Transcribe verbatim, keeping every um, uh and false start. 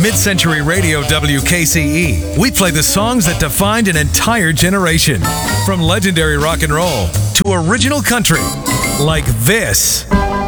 Mid-Century Radio W K C E. We play the songs that defined an entire generation. From legendary rock and roll to original country, like this.